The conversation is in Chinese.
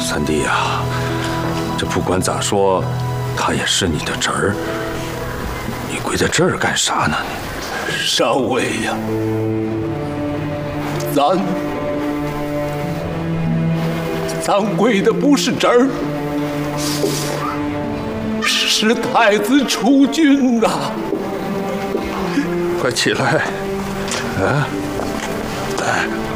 三弟呀，这不管咋说，他也是你的侄儿，你跪在这儿干啥呢？ 上尉呀，咱跪的不是侄儿，是太子储君呐！ 快起来，啊！来。